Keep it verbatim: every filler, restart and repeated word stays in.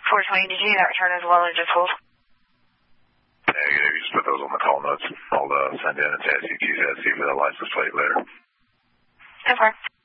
four twenty, did you need that return as well or just hold? Negative, you just put those on the call notes. I'll uh, send in and say I see Q Z C for that license plate later. Okay.